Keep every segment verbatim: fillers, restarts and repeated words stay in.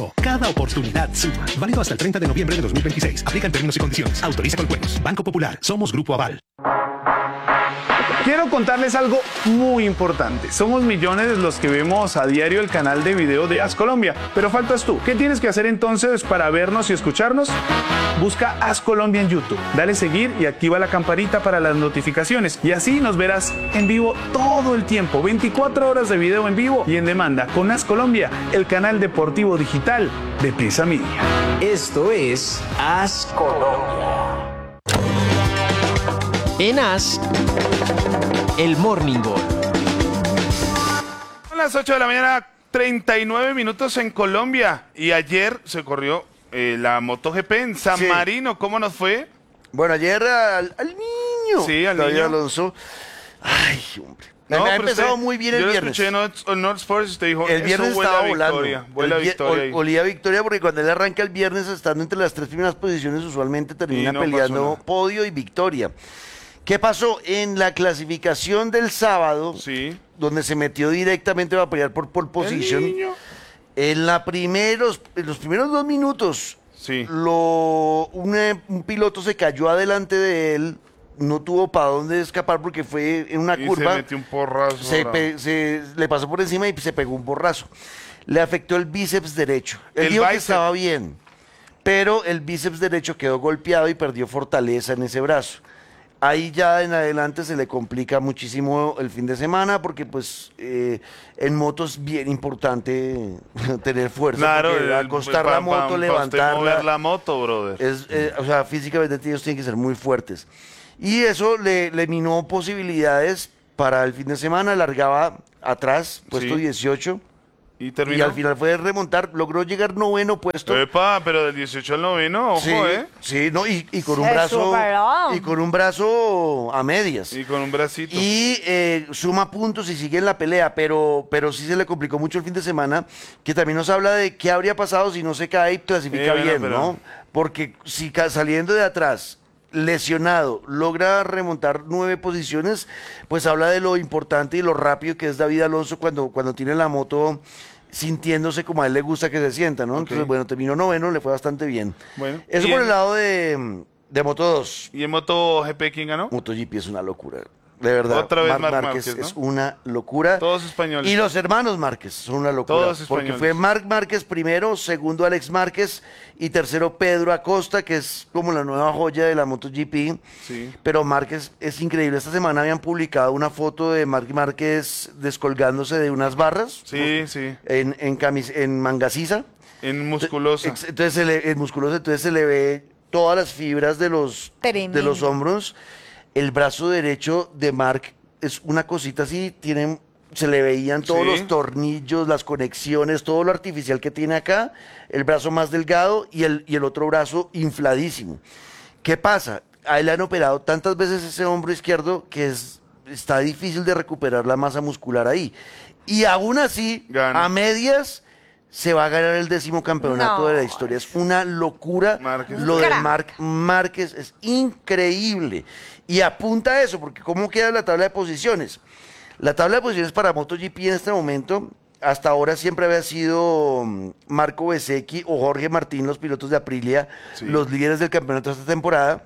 Cada oportunidad suma. Válido hasta el treinta de noviembre de dos mil veintiséis. Aplican términos y condiciones. Autoriza con juegos. Banco Popular. Somos Grupo Aval. Quiero contarles algo muy importante. Somos millones los que vemos a diario el canal de video de As Colombia, pero faltas tú. ¿Qué tienes que hacer entonces para vernos y escucharnos? Busca As Colombia en YouTube, dale seguir y activa la campanita para las notificaciones y así nos verás en vivo todo el tiempo, veinticuatro horas de video en vivo y en demanda con As Colombia, el canal deportivo digital de Prisa Media. Esto es As Colombia. En As, el Morning Ball. Son las ocho de la mañana, treinta y nueve minutos en Colombia. Y ayer se corrió eh, la MotoGP en San Sí. Marino. ¿Cómo nos fue? Bueno, ayer al, al niño. Sí, al David niño. Alonso. Ay, hombre. Me, No, me ha pero empezado usted- muy bien el yo lo viernes. escuché en North, en North Sports y usted dijo, El viernes eso huele estaba a volando. victoria. Huele a El vi- victoria. ol- ahí. olía a victoria porque cuando él arranca el viernes estando entre las tres primeras posiciones usualmente termina no pasó peleando nada. podio y victoria. ¿Qué pasó? En la clasificación del sábado, Sí. donde se metió directamente a pelear por pole position, El niño. en, la primeros, en los primeros dos minutos, Sí. lo, un, eh, un piloto se cayó adelante de él, no tuvo para dónde escapar porque fue en una Y curva. se metió un porrazo. se, bravo. pe- se- le pasó por encima y se pegó un borrazo. Le afectó el bíceps derecho. Él El dijo que bíceps. estaba bien, pero el bíceps derecho quedó golpeado y perdió fortaleza en ese brazo. Ahí ya en adelante se le complica muchísimo el fin de semana porque pues eh, en moto es bien importante tener fuerza. Claro, porque el- acostar pa- la pa- moto, pa usted levantarla. mover la moto, brother. Es, eh, o sea, físicamente ellos tienen que ser muy fuertes. Y eso le, le minó posibilidades para el fin de semana. Largaba atrás, puesto Sí. dieciocho. Y Y terminó. al final fue remontar. Logró llegar noveno puesto. Epa, pero del dieciocho al noveno, ojo, sí, ¿eh? sí, no, y, y con un Se brazo. superó. Y con un brazo a medias. Y con un bracito. Y eh, suma puntos y sigue en la pelea, pero, pero sí se le complicó mucho el fin de semana, que también nos habla de qué habría pasado si no se cae y clasifica Sí, bueno, bien, pero- ¿no? Porque si ca- saliendo de atrás, lesionado, logra remontar nueve posiciones, pues habla de lo importante y lo rápido que es David Alonso cuando, cuando tiene la moto sintiéndose como a él le gusta que se sienta, ¿no? Entonces, bueno, terminó noveno, le fue bastante bien. Bueno, Eso y por en- el lado de, de Moto dos. ¿Y en MotoGP quién ganó? MotoGP es una locura. De verdad, Otra vez Marc Marc Márquez, Márquez, ¿no? es una locura. Todos españoles. Y los hermanos Márquez son una locura. Todos porque españoles. fue Marc Márquez primero, segundo Alex Márquez y tercero Pedro Acosta, que es como la nueva joya de la MotoGP. Sí. Pero Márquez es increíble. Esta semana habían publicado una foto de Marc Márquez descolgándose de unas barras. Sí, sí. En, en, camis- en manga sisa. En musculosa. Ex- Entonces se le, el musculoso, entonces se le ve todas las fibras de los, de Tremendo. los hombros. El brazo derecho de Marc es una cosita así, tienen, se le veían todos Sí. los tornillos, las conexiones, todo lo artificial que tiene acá, el brazo más delgado y el, y el otro brazo infladísimo. ¿Qué pasa? A él le han operado tantas veces ese hombro izquierdo que es, está difícil de recuperar la masa muscular ahí. Y aún así, Gana. a medias, se va a ganar el décimo campeonato No. de la historia. Es una locura. Márquez. Lo de Crack. Marc Márquez es increíble. Y apunta a eso, porque ¿cómo queda la tabla de posiciones? La tabla de posiciones para MotoGP en este momento, hasta ahora siempre había sido mm, Marco Bezzecchi o Jorge Martín, los pilotos de Aprilia, Sí. los líderes del campeonato de esta temporada.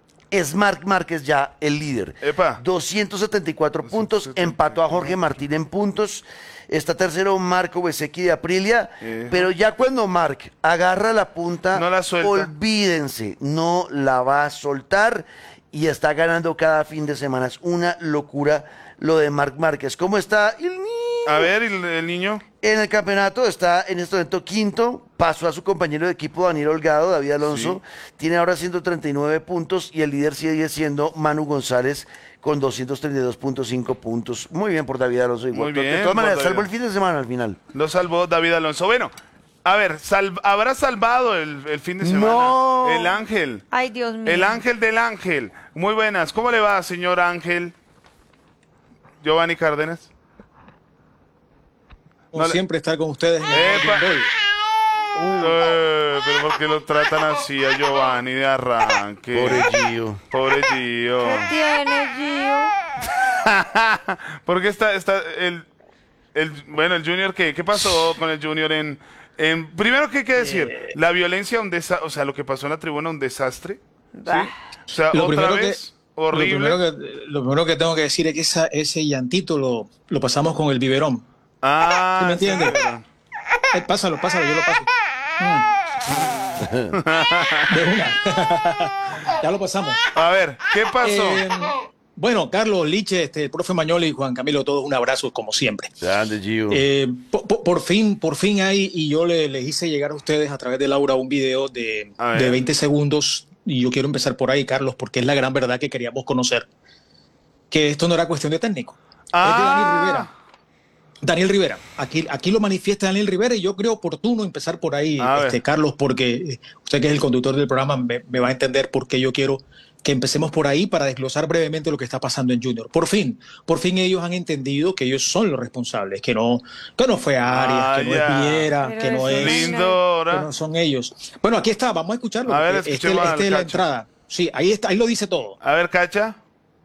Es Marc Márquez ya el líder. Epa. doscientos setenta y cuatro puntos, doscientos setenta y empató a Jorge Martín en puntos. Está tercero Marco Bezzecchi de Aprilia, Ejá. pero ya cuando Marc agarra la punta, No la suelta. olvídense, no la va a soltar y está ganando cada fin de semana. Es una locura lo de Marc Márquez. ¿Cómo está el niño? A ver, ¿y el, el niño? En el campeonato está en este momento quinto, pasó a su compañero de equipo Daniel Holgado, David Alonso, tiene ahora ciento treinta y nueve puntos y el líder sigue siendo Manu González con doscientos treinta y dos punto cinco puntos. Muy bien por David Alonso. Igual. Muy bien, De todas por maneras, David. salvo el fin de semana al final. Lo salvó David Alonso. Bueno, a ver, sal- ¿habrá salvado el, el fin de semana? No. El ángel. Ay, Dios mío. El ángel del ángel. Muy buenas. ¿Cómo le va, señor ángel? Giovanni Cárdenas. Como No le- siempre está con ustedes. en el Epa. Morning Ball. Eh, pero ¿por qué lo tratan así a Giovanni de arranque? Pobre Gio. Pobre Gio. ¿Qué tiene, Gio? Porque está, está el, el, bueno, el Junior, ¿qué, qué pasó con el Junior en, em, primero, ¿qué hay que decir? Eh. La violencia, un desa- o sea, lo que pasó en la tribuna, un desastre. ¿sí? Bah. O sea, Lo otra primero, que, vez, horrible. lo, primero que, lo primero que tengo que decir es que esa, ese llantito lo, lo pasamos con el biberón. Ah, ¿Sí me entiendes? sí, pero- Eh, pásalo, pásalo, yo lo paso. Mm. De una. Ya lo pasamos. A ver, ¿qué pasó? Eh, bueno, Carlos, Liche, este, el profe Mañoli y Juan Camilo, todos un abrazo como siempre. Grande, Gio. Eh, por, por- por fin, por fin hay, y yo le- les hice llegar a ustedes a través de Laura un video de, A ver. de veinte segundos, y yo quiero empezar por ahí, Carlos, porque es la gran verdad que queríamos conocer, que esto no era cuestión de técnico, es de Daniel Ah. Rivera. Daniel Rivera, aquí, aquí lo manifiesta Daniel Rivera y yo creo oportuno empezar por ahí, A ver. este, Carlos, porque eh, usted que es el conductor del programa me, me va a entender por qué yo quiero que empecemos por ahí para desglosar brevemente lo que está pasando en Junior. Por fin, por fin ellos han entendido que ellos son los responsables, que no, que no fue Arias, Ah, que no ya. es Piera, Pero que no eso es... Lindo, que ahora. no son ellos. Bueno, aquí está, vamos a escucharlo. A ver, porque este, escuchemos este al es la Cacho. entrada. Sí, ahí está, ahí lo dice todo. A ver, Cacha.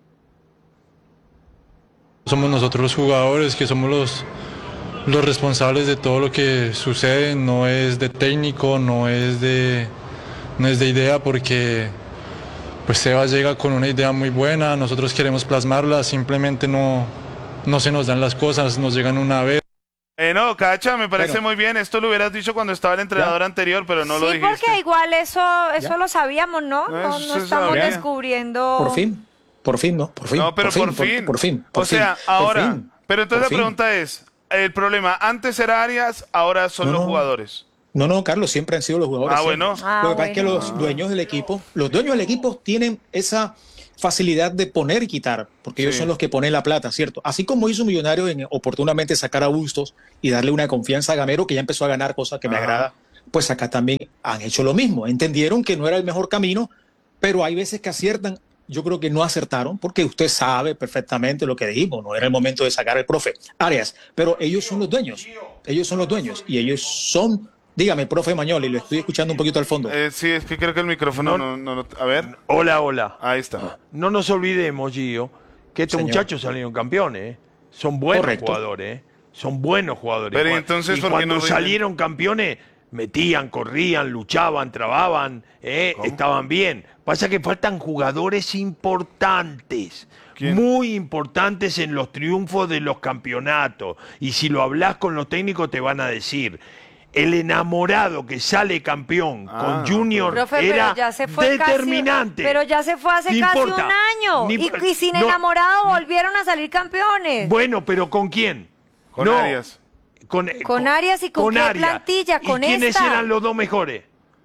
Somos nosotros los jugadores que somos los, los responsables de todo lo que sucede, no es de técnico, no es de, no es de idea, porque pues Sebas llega con una idea muy buena, nosotros queremos plasmarla, simplemente no, no se nos dan las cosas, nos llegan una vez. Eh, no, Cacha, me parece Bueno. muy bien. Esto lo hubieras dicho cuando estaba el entrenador anterior, pero no lo Sí, dijiste. porque igual eso, eso Ya. lo sabíamos, ¿no? No, Eso no se estamos sabía. descubriendo. Por fin, por fin, ¿no? Por fin. No, pero por, por, fin. Por, fin. O por sea, fin, por ahora. fin, Pero entonces por la fin. pregunta es: el problema, antes era Arias, ahora son No, los no. jugadores. No, no, Carlos, siempre han sido los jugadores. Ah, siempre. bueno. Ah, Lo que pasa es que bueno. los dueños del equipo, los dueños del equipo tienen esa facilidad de poner y quitar, porque ellos Sí. son los que ponen la plata, ¿cierto? Así como hizo Millonario en oportunamente sacar a Bustos y darle una confianza a Gamero, que ya empezó a ganar, cosa que me Ajá. agrada, pues acá también han hecho lo mismo. Entendieron que no era el mejor camino, pero hay veces que aciertan. Yo creo que no acertaron, porque usted sabe perfectamente lo que dijimos, no era el momento de sacar al profe Arias, pero ellos son los dueños, ellos son los dueños, y ellos son, dígame, profe Mañoli, lo estoy escuchando un poquito al fondo. Eh, sí, es que creo que el micrófono no, no, no- A ver, Hola, hola. ahí está. No nos olvidemos, Gio, que estos Señor. muchachos salieron campeones. ¿eh? Son buenos Correcto. jugadores. ¿eh? Son buenos jugadores. Pero, Juan. entonces, y ¿por qué cuando no rinden? salieron campeones, metían, corrían, luchaban, trababan, ¿eh? estaban bien. Pasa que faltan jugadores importantes. ¿Quién? Muy importantes en los triunfos de los campeonatos. Y si lo hablas con los técnicos te van a decir, el enamorado que sale campeón Ah, con Junior Profe, pero era ya se fue determinante. Casi, pero ya se fue hace No casi importa. un año. Ni Y, imp- y sin no. enamorado volvieron a salir campeones. Bueno, pero ¿con quién? Con No, Arias. Con, Con Arias y con qué plantilla, ¿Y con quiénes esta? eran los dos mejores?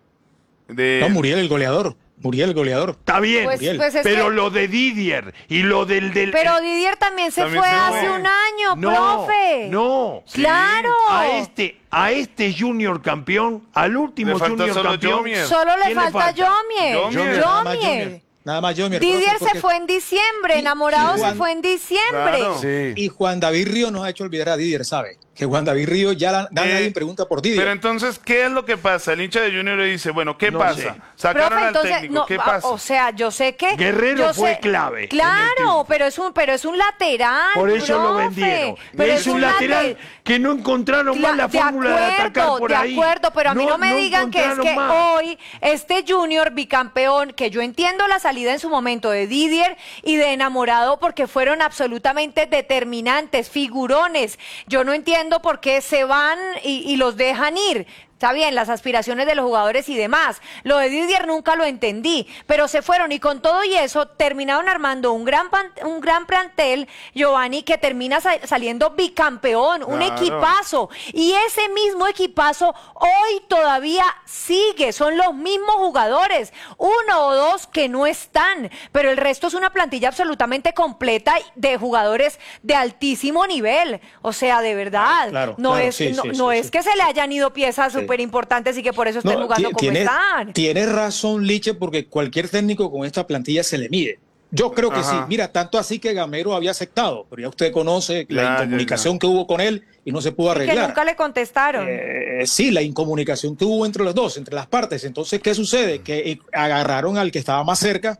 De... No, Muriel el goleador, Muriel el goleador. Está bien, Pues- pues es pero que- lo de Didier y lo del... del Pero Didier también se También fue se hace fue. un año, no, profe. no. Claro. A este, a este Junior campeón, al último Le falta Junior solo campeón... Jomier. Solo le ¿quién falta Jomier. Jomier. Nada más Jomier. Jomier. Nada más Jomier. Didier profe, se porque- fue en diciembre, Y- enamorado y se Juan- fue en diciembre. Claro. Sí. Y Juan David Río nos ha hecho olvidar a Didier, ¿sabe? Que Juan David Río ya la, Eh, nadie pregunta por Didier. Pero entonces, ¿qué es lo que pasa? El hincha de Junior le dice, bueno, ¿qué No pasa? sé. Sacaron Profe, al entonces, técnico, no, ¿qué ah, pasa? o sea, yo sé que Guerrero yo fue sé- clave en el Claro, triunfo. pero es un, pero es un lateral. Por eso lo profe. vendieron. Pero es un lateral late- que no encontraron Cla- más la fórmula de, atacar acuerdo, por de ahí. acuerdo, pero a mí no, me digan que es encontraron que más. hoy este Junior bicampeón, que yo entiendo la salida en su momento de Didier y de Enamorado porque fueron absolutamente determinantes, figurones. Yo no entiendo por qué se van y, y los dejan ir. Está bien, las aspiraciones de los jugadores y demás. Lo de Didier nunca lo entendí, pero se fueron y con todo y eso terminaron armando un gran pan- un gran plantel, Giovanni, que termina sa- saliendo bicampeón, un Claro. equipazo. Y ese mismo equipazo hoy todavía sigue, son los mismos jugadores, uno o dos que no están, pero el resto es una plantilla absolutamente completa de jugadores de altísimo nivel. O sea, de verdad, Claro, no claro, es, sí, no, sí, no sí, es sí. que se le hayan ido piezas Sí. súper importantes y que por eso estén No, jugando ti- como tiene, están. tiene razón, Liche, porque cualquier técnico con esta plantilla se le mide. Yo creo que Ajá. sí. Mira, tanto así que Gamero había aceptado, pero ya usted conoce Ya, la ya, incomunicación que hubo con él y no se pudo Y que arreglar. nunca le contestaron. Eh, sí, la incomunicación que hubo entre los dos, entre las partes. Entonces, ¿qué sucede? Que eh, agarraron al que estaba más cerca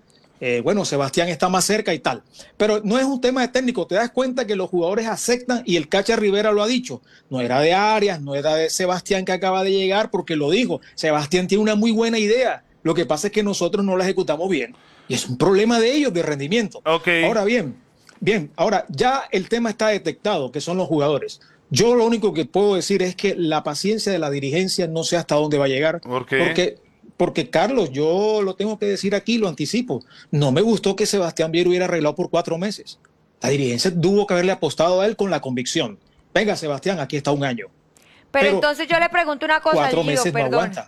eh, bueno, Sebastián está más cerca y tal. Pero no es un tema de técnico, te das cuenta que los jugadores aceptan y el Cacha Rivera lo ha dicho. No era de Arias, no era de Sebastián que acaba de llegar, porque lo dijo. Sebastián tiene una muy buena idea. Lo que pasa es que nosotros no la ejecutamos bien. Y es un problema de ellos, de rendimiento. Okay. Ahora bien, bien, ahora ya el tema está detectado, que son los jugadores. Yo lo único que puedo decir es que la paciencia de la dirigencia no sé hasta dónde va a llegar. ¿Por qué? Porque, porque Carlos, yo lo tengo que decir aquí, lo anticipo. No me gustó que Sebastián Viera hubiera arreglado por cuatro meses. La dirigencia tuvo que haberle apostado a él con la convicción. Venga, Sebastián, aquí está un año. Pero, Pero entonces yo le pregunto una cosa, cuatro Gio, meses no perdón. aguanta.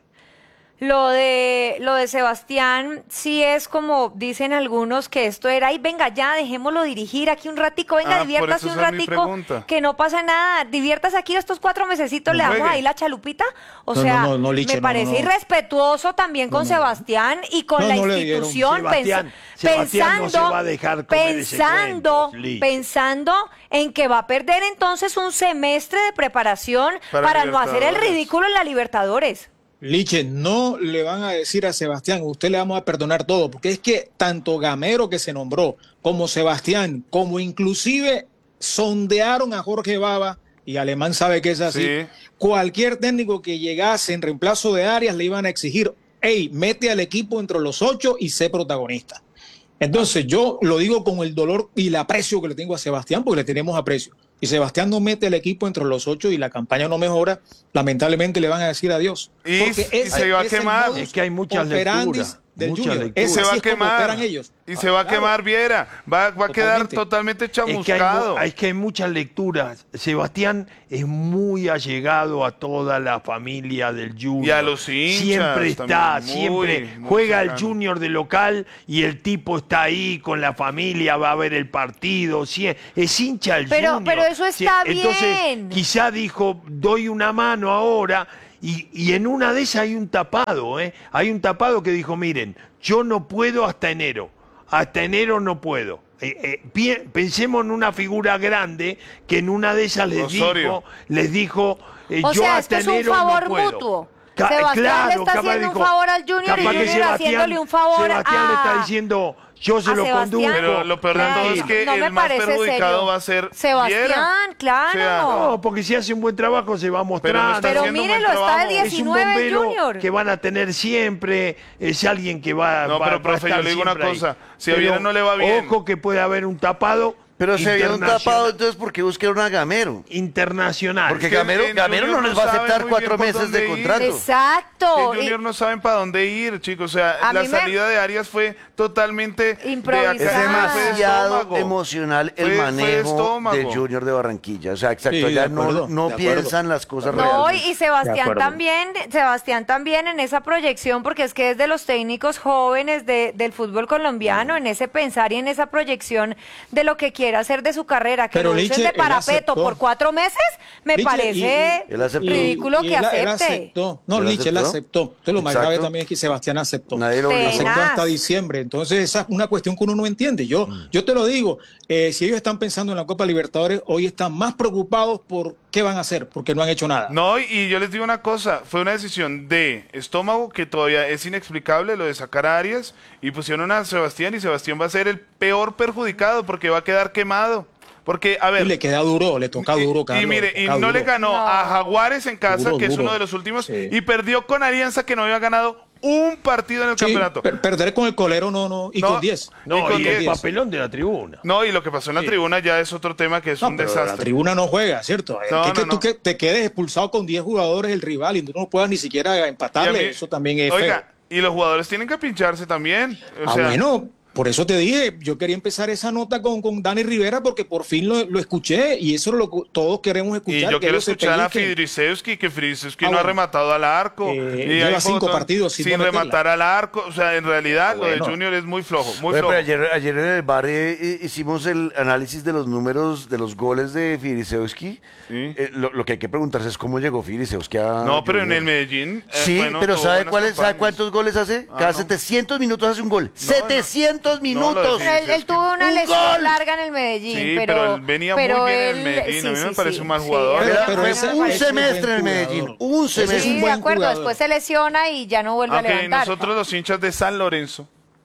Lo de, lo de Sebastián sí es como dicen algunos que esto era, ay, venga ya, dejémoslo dirigir aquí un ratico, venga, Ah, por diviértase eso un esa es mi ratico, pregunta. que no pasa nada, diviértase aquí estos cuatro mesecitos, No le damos juegue. ahí la chalupita. O No, sea, no, no, no, Liche, me no, parece no, no. irrespetuoso también con No, no. Sebastián y con No, la no le dieron. institución, Sebastián, pens- Sebastián no se pensando, va a dejar comer ese pensando, cuento, Liche. pensando en que va a perder entonces un semestre de preparación Para para no hacer el Libertadores. ridículo en la Libertadores. Liche, no le van a decir a Sebastián, usted le vamos a perdonar todo, porque es que tanto Gamero que se nombró, como Sebastián, como inclusive sondearon a Jorge Baba, y Alemán sabe que es así, Sí. cualquier técnico que llegase en reemplazo de Arias le iban a exigir, hey, mete al equipo entre los ocho y sé protagonista. Entonces yo lo digo con el dolor y el aprecio que le tengo a Sebastián, porque le tenemos aprecio. Y Sebastián no mete al equipo entre los ocho y la campaña no mejora, lamentablemente le van a decir adiós. Y- Porque y se va a es el quemar. modus Es que hay muchas operandi lecturas, del muchas Junior. lecturas. Y se Así va a es como quemar. operan ellos. Y Ah, se va a claro. quemar Viera. Va, va a quedar Totalmente. totalmente Es que, hay, chamuscado. mu- es que hay muchas lecturas. Sebastián es muy allegado a toda la familia del Junior. Y a los hinchas Siempre está, también, muy, siempre muy juega el cercano. Junior de local y el tipo está ahí con la familia, va a ver el partido. sie- Es hincha del Pero- Junior. pero eso está Entonces, bien. quizá dijo, doy una mano ahora. Y, y en una de esas hay un tapado, ¿eh? Hay un tapado que dijo, miren, yo no puedo hasta enero. Hasta enero no puedo. Eh, eh, pi- pensemos en una figura grande que en una de esas les Osorio. dijo, les dijo, eh, O yo sea, hasta esto es un enero favor no puedo. mutuo. Ca- Sebastián le está capaz haciendo un favor al Junior y capaz que Junior Sebastián- haciéndole un favor Sebastián le a- está diciendo, yo se a lo Sebastián. conduzco. Pero lo peor de todo Ay, es que no me el más parece perjudicado serio. va a ser Sebastián, Viera. claro. O sea, No, porque si hace un buen trabajo se va Pero no mostrando. está Pero haciendo un buen mírelo, está de trabajo. Es un diecinueve el bombero Junior. que van a tener siempre, es alguien que va, No, va- pero, va a profe, estar yo le digo una siempre ahí. cosa, si a Pero Viera no le va bien- Ojo que puede haber un tapado Pero se vieron internacional- tapados, entonces, ¿por qué buscaron a Gamero? internacional. Porque que Gamero, en Gamero Junior no no les va a sabe aceptar muy cuatro bien por meses dónde de ir. contrato. Exacto. Que Junior Y- no saben para dónde ir, chicos. O sea, A la mí me- salida de Arias fue totalmente de Improvisada. Es acá, fue de demasiado estómago. emocional el Fue- fue de manejo estómago. del Junior de Barranquilla. O sea, exacto, Sí, de allá no, acuerdo, no de acuerdo. piensan las cosas No, reales. y De Sebastián acuerdo. también, Sebastián también en esa proyección, porque es que es de los técnicos jóvenes de- del fútbol colombiano, en ese pensar y en esa proyección de lo que quiera hacer de su carrera, que Pero lo Liche, usen de él parapeto aceptó. por cuatro meses, me Liche, parece Él aceptó. ridículo y que él- él acepte. aceptó. No, ¿Él Liche, él aceptó? aceptó. Entonces, lo más Exacto. grave también es que Sebastián aceptó. Nadie lo obligó. Aceptó Tenaz. hasta diciembre. Entonces, esa es una cuestión que uno no entiende. Yo, yo te lo digo, eh, si ellos están pensando en la Copa Libertadores, hoy están más preocupados por qué van a hacer, porque no han hecho nada. No, y- y yo les digo una cosa, fue una decisión de estómago que todavía es inexplicable lo de sacar a Arias y pusieron a Sebastián y Sebastián va a ser el peor perjudicado porque va a quedar quemado. Porque, a ver, Y le queda duro, le toca y- duro, y, Carlos. mire, le y toca no le duro. ganó No. a Jaguares en casa, Duro, que es duro. uno de los últimos, Sí. y perdió con Alianza que no había ganado un partido en el Sí, campeonato. per- perder con el colero no, no, y No, con diez. No, Y y, con el diez. papelón de la tribuna. No, y lo que pasó en la Sí. tribuna ya es otro tema que es No, un pero desastre. la tribuna no juega, ¿cierto? No, que, no, que no. tú que te quedes expulsado con diez jugadores el rival y tú no puedas ni siquiera Y a empatarle, mí- eso también es Oiga, feo. y los jugadores tienen que pincharse también. O Ah, sea, bueno, por eso te dije, yo quería empezar esa nota con, con Dani Rivera porque por fin lo, lo escuché y eso es lo que todos queremos escuchar. y yo que quiero ellos se escuchar a pellizquen. Fidrisewski, que Fidrisewski Ah, no ha bueno. rematado al arco. Eh, y lleva hay cinco botón partidos sin sin no meterla. rematar al arco. O sea, en realidad Ah, lo de bueno. Junior es muy flojo, muy Oye, flojo. pero ayer, ayer en el bar eh, eh, hicimos el análisis de los números de los goles de Fidrisewski. Sí. Eh, lo, lo que hay que preguntarse es cómo llegó Fidrisewski a No, pero en Junior. el Medellín. eh, Sí, bueno, pero tuvo ¿sabe buenas cuáles, sabe campañas. cuántos goles hace? Ah, Cada no. setecientos minutos hace un gol. no. ¡setecientos No, minutos! lo de Él, él tuvo una ¡Un lesión gol! larga en el Medellín, Sí, pero, pero él venía pero muy bien en el él- Medellín. sí, A mí me sí, parece sí, un mal sí, jugador. a mí Pero- me pero parece- ese- me un parece- semestre en el buen Medellín, jugador. un Ese es semestre. Sí, un de buen acuerdo, jugador. después se lesiona y ya no vuelve Ok, a levantar. nosotros los hinchas de San Lorenzo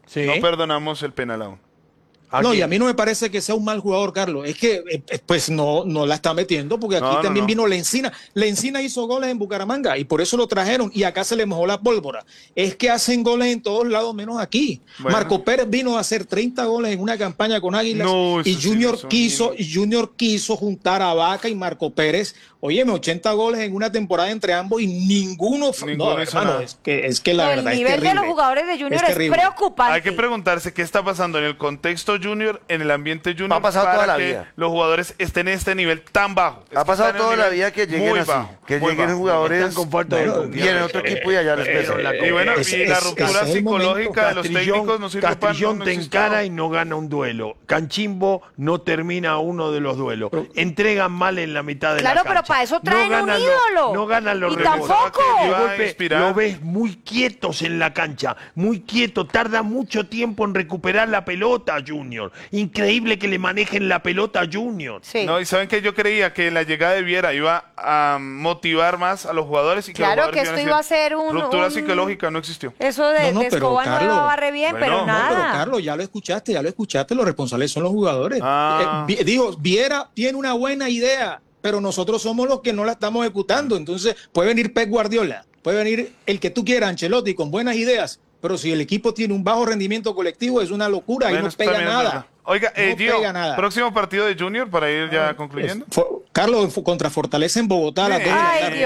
Sí. No perdonamos el penal aún. ¿A No, y quién? a mí no me parece que sea un mal jugador, Carlos. Es que, eh, eh, pues, no, no la está metiendo, porque aquí No, no, también no. vino Lencina. Lencina hizo goles en Bucaramanga y por eso lo trajeron y acá se le mojó la pólvora. Es que hacen goles en todos lados menos aquí. Bueno. Marco Pérez vino a hacer treinta goles en una campaña con Águilas No, y eso sí, Junior eso quiso, mismo. y Junior quiso juntar a Vaca y Marco Pérez. Óyeme, ochenta goles en una temporada entre ambos y ninguno. Ninguno no, hizo hermano, nada. es que, es que la No, el verdad es nivel de terrible. los jugadores de Junior Es es, terrible. preocupante. Hay que preguntarse qué está pasando en el contexto Junior, en el ambiente Junior, Ha pasado para toda la que vida. los jugadores estén en este nivel tan bajo. Es Ha que pasado están en un toda la nivel vida que lleguen muy así, bajo, que muy lleguen bajo. jugadores Están con falta de bueno, confianza. y en otro equipo y allá les Pero pesa. la Y bueno, Es- y la es- ruptura es el momento. psicológica de los técnicos no sirve para Castrillón no, no te existió. encara y no gana un duelo. Canchimbo no termina uno de los duelos. Entregan mal en la mitad de Claro, la pero cancha. para eso traen un ganan ídolo. Los, no ganan los Y rebotes. tampoco. De Iba a golpe, inspirar. lo ves muy quietos en la cancha, muy quieto. Tarda mucho tiempo en recuperar la pelota, Junior. Increíble que le manejen la pelota a Junior. Sí. No, y saben que yo creía que la llegada de Viera iba a motivar más a los jugadores y que Claro los jugadores que esto iban iba a ser un- ruptura un- psicológica, no existió. Eso de, No, no, de pero, Escobar no Carlos, la barre bien, bueno, pero no, nada. No, pero Carlos, ya lo escuchaste, ya lo escuchaste, los responsables son los jugadores. Ah. Eh, Vi- digo, Viera tiene una buena idea, pero nosotros somos los que no la estamos ejecutando. Entonces, puede venir Pep Guardiola, puede venir el que tú quieras, Ancelotti, con buenas ideas, pero si el equipo tiene un bajo rendimiento colectivo, es una locura, Bueno, ahí no eso pega también es nada. verdad. Oiga, eh, No Gio, pega nada. próximo partido de Junior para ir ya concluyendo. Es- fue- Carlos, fue contra Fortaleza en Bogotá a las dos de la Ay, tarde.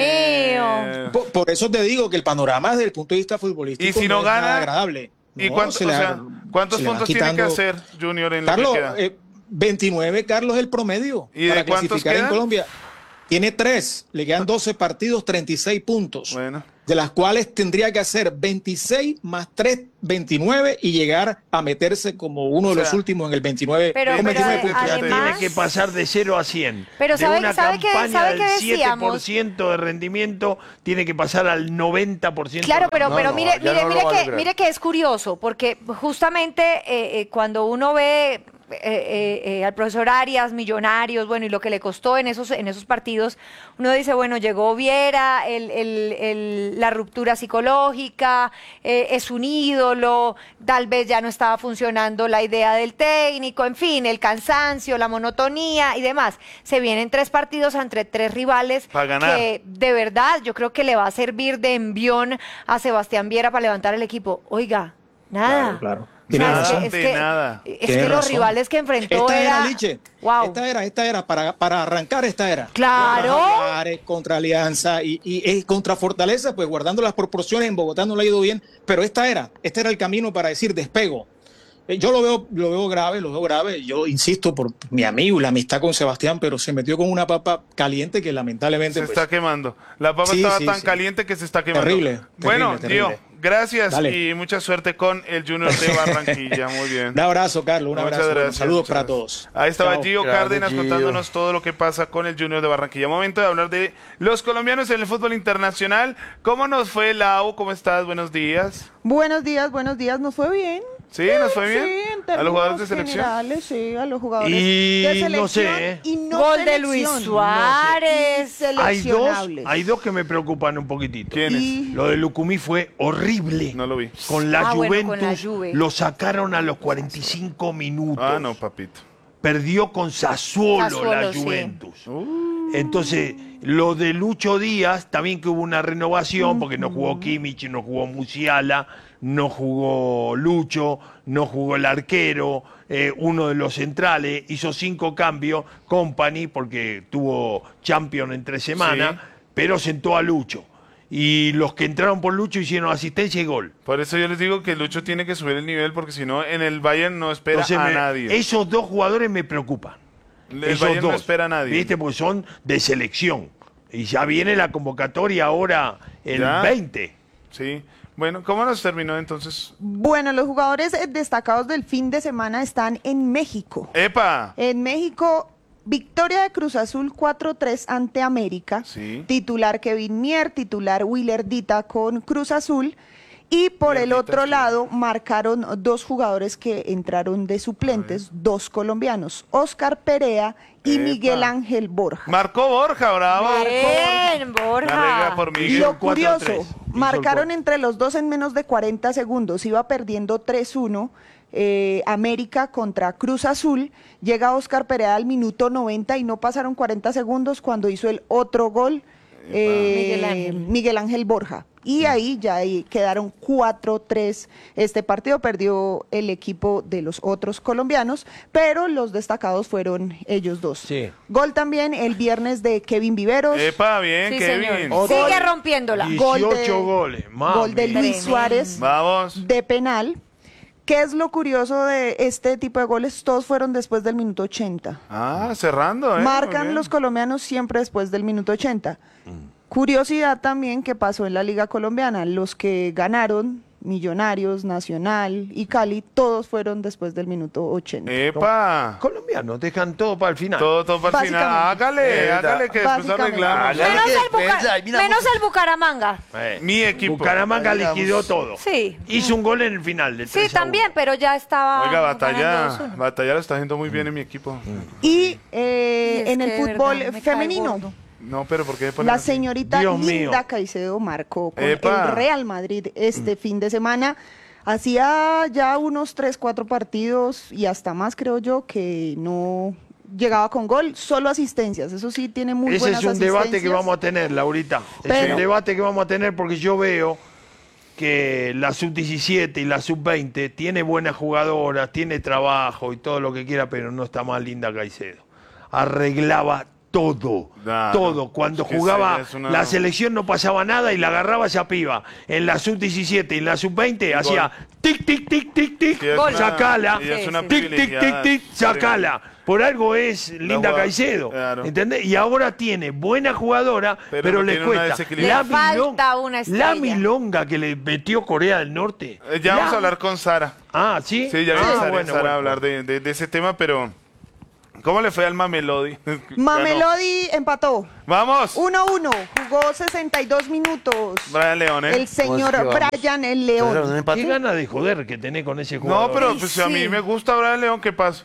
Dios mío. Por, por eso te digo que el panorama desde el punto de vista futbolístico Y si no es nada gana, agradable. ¿Y No, cuánto- se o le sea, va- cuántos se le va puntos tiene que quitando- hacer Junior en lo Carlos, que queda? eh, veintinueve, Carlos, el promedio ¿Y de para cuántos clasificar en quedan? Colombia. Tiene tres, le quedan doce partidos, treinta y seis puntos, Bueno. de las cuales tendría que hacer veintiséis más tres, veintinueve y llegar a meterse como uno de O sea, los últimos en el veintinueve. Pero- con pero veintinueve ade- puntos. además- Tiene que pasar de cero a cien. Pero de ¿sabe- una sabe qué- campaña sabe qué del siete decíamos? por ciento de rendimiento tiene que pasar al noventa por ciento. Claro, pero, No, pero no, mire, ya mire, no lo mire va a que, lograr. mire que es curioso, porque justamente eh, eh, cuando uno ve eh, eh, eh, al profesor Arias, Millonarios, bueno, y lo que le costó en esos, en esos partidos, uno dice, bueno, llegó Viera, el, el- el- la ruptura psicológica, eh, es un ídolo, tal vez ya no estaba funcionando la idea del técnico, en fin, el cansancio, la monotonía y demás. Se vienen tres partidos entre tres rivales Pa' ganar. que de verdad yo creo que le va a servir de envión a Sebastián Viera para levantar el equipo. Oiga, nada. Claro, claro. O sea, Tiene es que- razón. es De que, nada. es Tiene que los razón. rivales que enfrentó Esta era, era... Liche. Wow. Esta era, esta era, para, para arrancar esta era. Claro. Contra Jaguares, contra Alianza y, y, y contra Fortaleza, pues guardando las proporciones, en Bogotá no le ha ido bien, pero esta era, este era el camino para decir despego. Eh, Yo lo veo, lo veo grave, lo veo grave. Yo insisto por mi amigo y la amistad con Sebastián, pero se metió con una papa caliente que lamentablemente Se pues, está quemando. La papa Sí, estaba sí, tan sí. caliente que se está quemando. Terrible, Bueno, terrible, Gio, terrible. gracias Dale. y mucha suerte con el Junior de Barranquilla. Muy bien. Un abrazo, Carlos, un Muchas abrazo. gracias, Saludos muchas para gracias. todos. Ahí estaba Chao. Gio Grande, Cárdenas Gio. contándonos todo lo que pasa con el Junior de Barranquilla. Momento de hablar de los colombianos en el fútbol internacional. ¿Cómo nos fue, Lau? ¿Cómo estás? Buenos días. Buenos días, buenos días, ¿nos fue bien? ¿Sí? ¿Nos fue bien? Sí, en ¿A los jugadores de términos selección? generales, sí, a los jugadores Y de selección no sé, ¿eh? y no Gol de Luis selección. Suárez. Y Hay dos, seleccionables. hay dos que me preocupan un poquitito. ¿Quiénes? Y- Lo de Lucumí fue horrible. No lo vi. Con la Ah, bueno, Juventus con la Juve. lo sacaron a los cuarenta y cinco minutos. Ah, no, papito. Perdió con Sassuolo, Sassuolo, la sí. Juventus. Entonces, lo de Lucho Díaz, también que hubo una renovación, porque no jugó Kimmich, no jugó Musiala, no jugó Lucho, no jugó el arquero, eh, uno de los centrales, hizo cinco cambios, Company, porque tuvo Champions entre semanas, Sí. pero sentó a Lucho. Y los que entraron por Lucho hicieron asistencia y gol. Por eso yo les digo que Lucho tiene que subir el nivel porque si no, en el Bayern no espera Entonces, a me- nadie. esos dos jugadores me preocupan. El Esos Bayern no dos, espera a nadie. ¿Viste? Porque son de selección. Y ya viene la convocatoria ahora el Ya. veinte. Sí. Bueno, ¿cómo nos terminó entonces? Bueno, los jugadores eh, destacados del fin de semana están en México. ¡Epa! En México, victoria de Cruz Azul cuatro tres ante América. Sí. Titular Kevin Mier, titular Willer Dita con Cruz Azul. Y por el Mierdita, otro sí. lado, marcaron dos jugadores que entraron de suplentes, dos colombianos, Oscar Perea y Epa. Miguel Ángel Borja. Marcó Borja, bravo. Bien, La Borja. regla por Y Miguel. lo cuatro a curioso, tres. Hizo el marcaron gol. entre los dos en menos de cuarenta segundos, iba perdiendo tres uno. eh, América contra Cruz Azul, llega Oscar Perea al minuto noventa y no pasaron cuarenta segundos cuando hizo el otro gol eh, Miguel Ángel. Miguel Ángel Borja. Y ahí ya ahí quedaron cuatro tres. Este partido perdió el equipo de los otros colombianos, pero los destacados fueron ellos dos. Sí. Gol también el viernes de Kevin Viveros. Epa, bien, Sí, Kevin. señor. Otro- Sigue rompiéndola. Gol de- dieciocho goles, mami. Gol de Luis Tremendo. Suárez Vamos. de penal. ¿Qué es lo curioso de este tipo de goles? Todos fueron después del minuto ochenta. Ah, cerrando, ¿eh? Muy Marcan bien. los colombianos siempre después del minuto ochenta. Curiosidad también que pasó en la Liga Colombiana. Los que ganaron, Millonarios, Nacional y Cali, todos fueron después del minuto ochenta. Epa. Colombianos dejan todo para el final. Todo, todo para el final. Básicamente. Hágale, Eh, hágale que después básicamente. arreglamos. Hágale. Menos que el, después Buca- ahí miramos. menos el Bucaramanga. Eh, Mi equipo. Bucaramanga Ahí digamos. liquidó todo. Sí. Hizo un gol en el final del Sí, tres a uno. también, pero ya estaba. Oiga, ganando batalla, dos uno. batalla lo está haciendo muy bien en mi equipo. Y eh, Y es en el que de fútbol verdad me cae femenino, gordo. No, pero ¿por qué ponen la así? señorita Dios Linda mío. Caicedo marcó con Epa. el Real Madrid este fin de semana. Hacía ya unos tres, cuatro partidos y hasta más, creo yo, que no llegaba con gol, solo asistencias. Eso sí, tiene muy Ese buenas es un debate que asistencias. vamos a tener, Laurita. Es Pero- un debate que vamos a tener porque yo veo que la sub diecisiete y la sub veinte tiene buenas jugadoras, tiene trabajo y todo lo que quiera, pero no está más Linda Caicedo. Arreglaba todo, Claro. todo. Cuando Es que jugaba ella es una- la selección no pasaba nada y la agarraba esa piba. En la sub diecisiete y en la sub veinte hacía tic, tic, tic, tic, tic, Sí, es Gol. una- sacala, ella es una tic, tic, tic, privilegiada. tic, sacala. Por algo es Linda jugada- Caicedo, claro. ¿entendés? Y ahora tiene buena jugadora, Pero pero, no le tiene una cuesta. desequilibrio. La, Le falta milonga- una la estrella. milonga que le metió Corea del Norte. Eh, Ya vamos La- a hablar con Sara. Ah, ¿sí? Sí, ya ah, vamos a Sara, bueno, Sara bueno. a hablar de, de- de ese tema, pero ¿cómo le fue al Mamelodi? Mamelodi empató. Vamos. uno uno, jugó sesenta y dos minutos. Brian León, ¿eh? El señor ¿Cómo es que vamos? Brian el ¿Pero un León. empate? Qué gana de joder que tenés con ese jugador. No, pero Ay, pues a mí sí. me gusta Brian León, ¿qué pasa?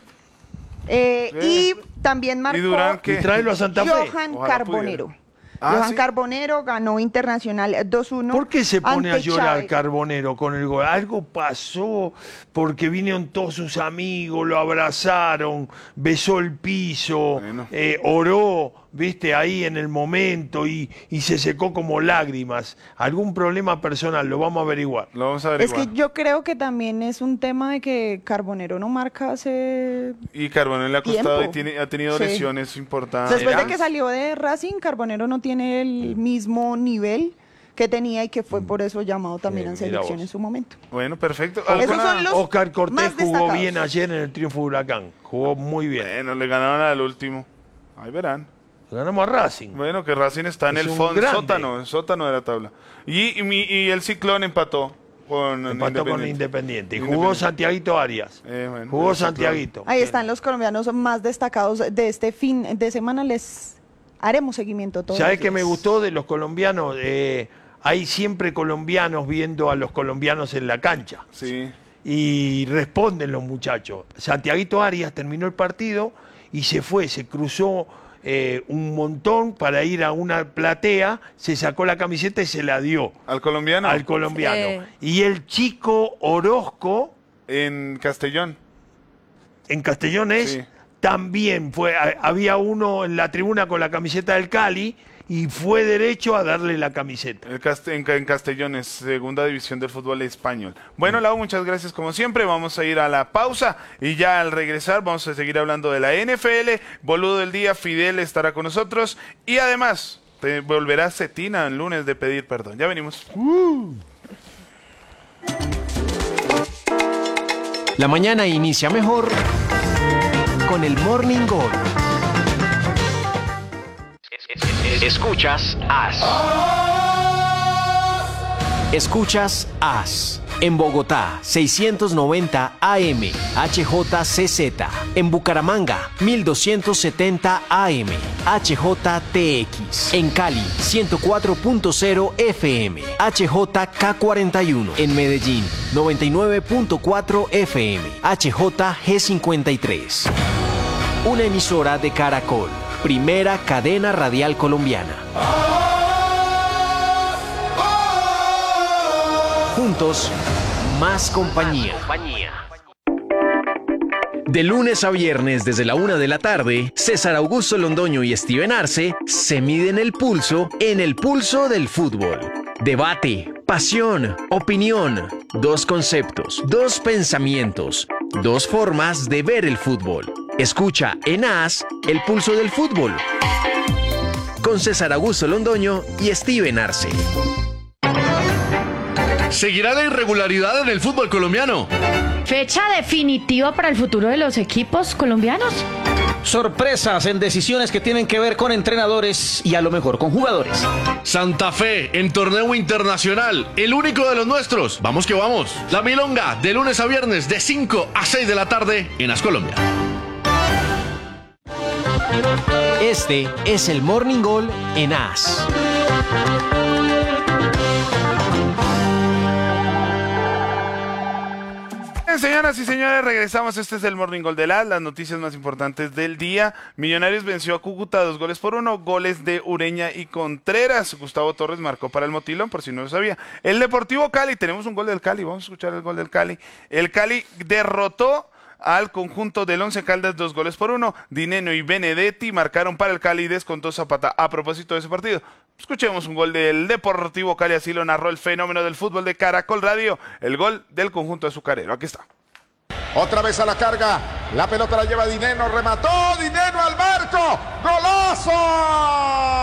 Eh, y también marcó ¿Y Durán Y qué? tráelo a Santa Fe. Johan Ojalá Carbonero. pudiera. Ah, Johan ¿sí? Carbonero ganó Internacional dos uno. ¿Por qué se pone a ante llorar Chávez. Carbonero con el gol? Algo pasó porque vinieron todos sus amigos, lo abrazaron, besó el piso, Bueno. eh, oró, viste, ahí en el momento y, y se secó como lágrimas. Algún problema personal, lo vamos a averiguar. Lo vamos a Es averiguar. que yo creo que también es un tema de que Carbonero no marca hace... Y Carbonero le ha costado Tiempo. y tiene, ha tenido Sí. lesiones importantes. Después de que salió de Racing, Carbonero no tiene el mismo nivel que tenía y que fue por eso llamado también Sí, a mira selección vos. en su momento. Bueno, perfecto. Esos ¿Alguna- son los Oscar Cortés más jugó destacados. bien ayer en el triunfo de Huracán. Jugó muy bien. Bueno, le ganaron al último. Ahí verán. Ganamos a Racing. Bueno, que Racing está en Es el un fondo, grande. sótano, el sótano de la tabla. Y, y, mi- y el Ciclón empató con Empató con Independiente. Independiente. Y jugó Santiaguito Arias. Eh, bueno, jugó el Ciclón. Santiaguito. Ahí están los colombianos más destacados de este fin de semana. Les haremos seguimiento todos. ¿Sabes los qué me días. gustó de los colombianos? Eh, hay siempre colombianos viendo a los colombianos en la cancha. Sí. Y responden los muchachos. Santiaguito Arias terminó el partido y se fue, se cruzó eh, un montón para ir a una platea, se sacó la camiseta y se la dio Al colombiano. al colombiano. Sí. Y el chico Orozco, En Castellón. en Castellón es, Sí. también fue, a- había uno en la tribuna con la camiseta del Cali y fue derecho a darle la camiseta. El Cast- en, Ca- en Castellón es segunda división del fútbol español. Bueno, Lau, muchas gracias como siempre. Vamos a ir a la pausa y ya al regresar vamos a seguir hablando de la N F L. Boludo del día, Fidel estará con nosotros y además te volverá Cetina el lunes de pedir perdón. Ya venimos. La mañana inicia mejor con el Morning Gol. Escuchas As. Escuchas As. En Bogotá, seiscientos noventa A M, H J C Z. En Bucaramanga, mil doscientos setenta A M, H J T X. En Cali, ciento cuatro punto cero F M, H J K cuarenta y uno. En Medellín, noventa y nueve punto cuatro F M, H J G cincuenta y tres. Una emisora de Caracol, primera cadena radial colombiana. Juntos, más compañía. De lunes a viernes desde la una de la tarde, César Augusto Londoño y Steven Arce se miden el pulso en el pulso del fútbol. Debate, pasión, opinión, dos conceptos, dos pensamientos, dos formas de ver el fútbol. Escucha en A S el pulso del fútbol con César Augusto Londoño y Steven Arce. ¿Seguirá la irregularidad en el fútbol colombiano? ¿Fecha definitiva para el futuro de los equipos colombianos? Sorpresas en decisiones que tienen que ver con entrenadores y a lo mejor con jugadores. Santa Fe en torneo internacional, el único de los nuestros. Vamos que vamos. La Milonga, de lunes a viernes, de cinco a seis de la tarde en A S Colombia. Este es el Morning Goal en A S. Señoras y señores, regresamos. Este es el Morning Goal de la las noticias más importantes del día. Millonarios venció a Cúcuta dos goles por uno, goles de Ureña y Contreras. Gustavo Torres marcó para el Motilón, por si no lo sabía. El Deportivo Cali, tenemos un gol del Cali, vamos a escuchar el gol del Cali. El Cali derrotó al conjunto del Once Caldas dos goles por uno. Dineno y Benedetti marcaron para el Cali y descontó Zapata a propósito de ese partido. Escuchemos un gol del Deportivo Cali, así lo narró el fenómeno del fútbol de Caracol Radio, el gol del conjunto azucarero. Aquí está. Otra vez a la carga, la pelota la lleva Dineno, remató Dineno al marco, ¡golazo!